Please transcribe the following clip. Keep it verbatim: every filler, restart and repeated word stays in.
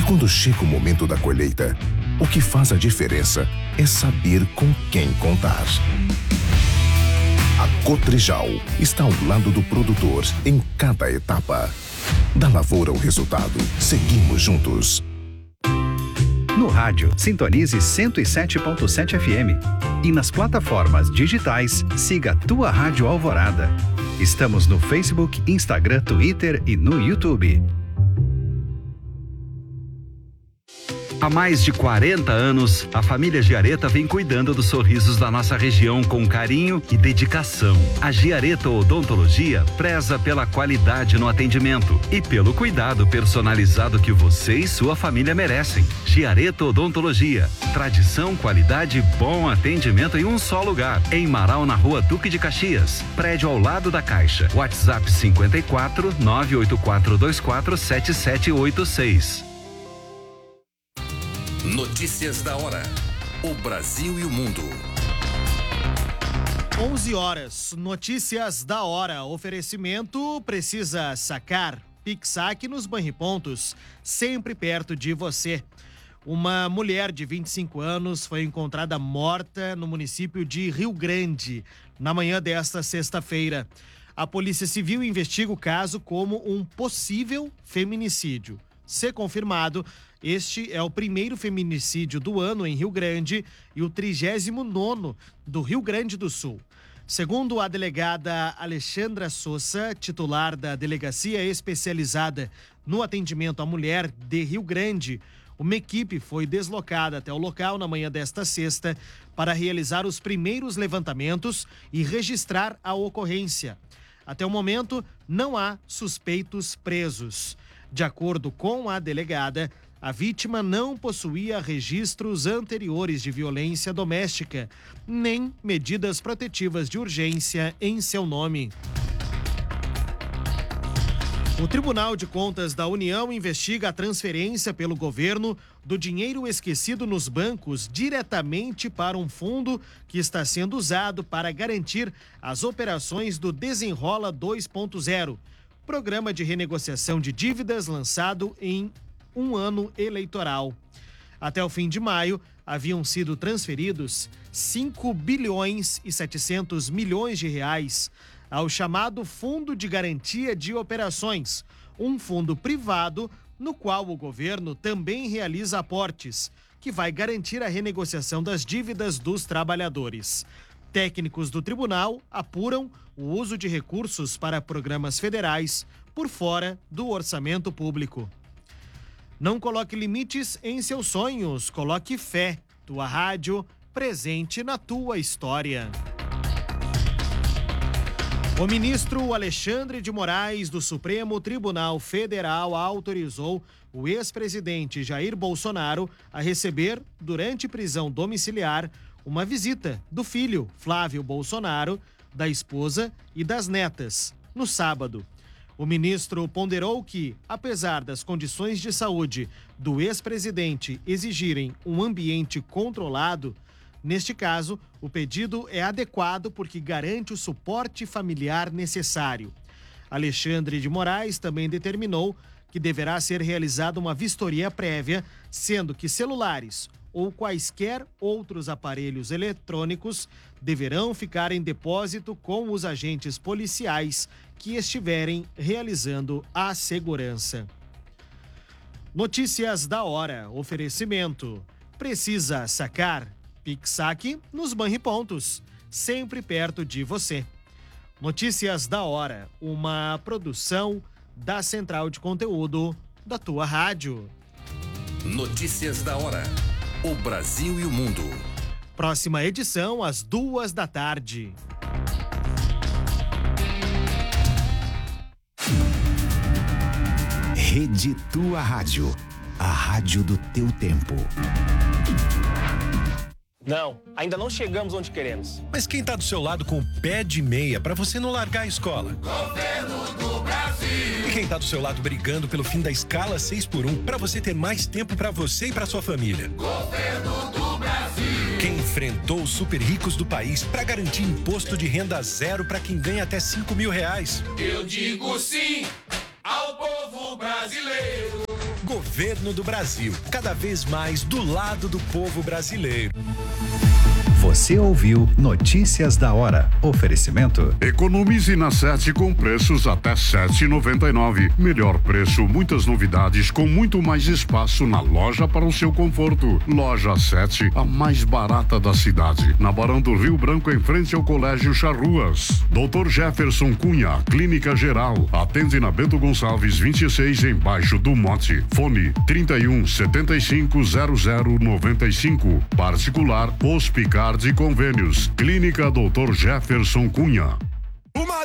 quando chega o momento da colheita, o que faz a diferença é saber com quem contar. A Cotrijal está ao lado do produtor em cada etapa. Da lavoura ao resultado, seguimos juntos. No rádio, sintonize cento e sete ponto sete F M. E nas plataformas digitais, siga a Tua Rádio Alvorada. Estamos no Facebook, Instagram, Twitter e no YouTube. Há mais de quarenta anos, a família Giareta vem cuidando dos sorrisos da nossa região com carinho e dedicação. A Giareta Odontologia preza pela qualidade no atendimento e pelo cuidado personalizado que você e sua família merecem. Giareta Odontologia, tradição, qualidade e bom atendimento em um só lugar. Em Marau, na Rua Duque de Caxias, prédio ao lado da Caixa. WhatsApp cinquenta e quatro, nove oito quatro dois quatro, sete sete oito seis. Notícias da hora. O Brasil e o mundo. onze horas. Notícias da hora. Oferecimento precisa sacar. Pix-Saque nos Banripontos, sempre perto de você. Uma mulher de vinte e cinco anos foi encontrada morta no município de Rio Grande, na manhã desta sexta-feira. A Polícia Civil investiga o caso como um possível feminicídio. Se confirmado, este é o primeiro feminicídio do ano em Rio Grande e o trigésimo nono do Rio Grande do Sul. Segundo a delegada Alexandra Sousa, titular da Delegacia Especializada no Atendimento à Mulher de Rio Grande, uma equipe foi deslocada até o local na manhã desta sexta para realizar os primeiros levantamentos e registrar a ocorrência. Até o momento, não há suspeitos presos. De acordo com a delegada, a vítima não possuía registros anteriores de violência doméstica, nem medidas protetivas de urgência em seu nome. O Tribunal de Contas da União investiga a transferência pelo governo do dinheiro esquecido nos bancos diretamente para um fundo que está sendo usado para garantir as operações do Desenrola dois ponto zero, programa de renegociação de dívidas lançado em um ano eleitoral. Até o fim de maio, haviam sido transferidos cinco bilhões e setecentos milhões de reais ao chamado Fundo de Garantia de Operações, um fundo privado no qual o governo também realiza aportes, que vai garantir a renegociação das dívidas dos trabalhadores. Técnicos do tribunal apuram o uso de recursos para programas federais por fora do orçamento público. Não coloque limites em seus sonhos, coloque fé. Tua rádio, presente na tua história. O ministro Alexandre de Moraes, do Supremo Tribunal Federal, autorizou o ex-presidente Jair Bolsonaro a receber, durante prisão domiciliar, uma visita do filho, Flávio Bolsonaro, da esposa e das netas, no sábado. O ministro ponderou que, apesar das condições de saúde do ex-presidente exigirem um ambiente controlado, neste caso, o pedido é adequado porque garante o suporte familiar necessário. Alexandre de Moraes também determinou que deverá ser realizada uma vistoria prévia, sendo que celulares ou quaisquer outros aparelhos eletrônicos deverão ficar em depósito com os agentes policiais que estiverem realizando a segurança. Notícias da hora. Oferecimento. Precisa sacar? Pix-Saque nos Banripontos, sempre perto de você. Notícias da hora. Uma produção da Central de Conteúdo da tua rádio. Notícias da hora. O Brasil e o mundo. Próxima edição às duas da tarde. Rede Tua Rádio, a rádio do teu tempo. Não, ainda não chegamos onde queremos. Mas quem tá do seu lado com o pé de meia pra você não largar a escola? Governo do Brasil. E quem tá do seu lado brigando pelo fim da escala seis por um pra você ter mais tempo pra você e pra sua família? Governo do Brasil. Quem enfrentou os super ricos do país pra garantir imposto de renda zero pra quem ganha até cinco mil reais? Eu digo sim ao povo brasileiro. Governo do Brasil, cada vez mais do lado do povo brasileiro. Você ouviu Notícias da Hora. Oferecimento. Economize na Sete com preços até sete e noventa e nove. Melhor preço, muitas novidades com muito mais espaço na loja para o seu conforto. Loja Sete, a mais barata da cidade. Na Barão do Rio Branco, em frente ao Colégio Charruas. doutor Jefferson Cunha, Clínica Geral. Atende na Bento Gonçalves vinte e seis, embaixo do Mote. Fone trinta e um, setenta e cinco, zero zero noventa e cinco. Particular, Hospicar de Convênios. Clínica doutor Jefferson Cunha.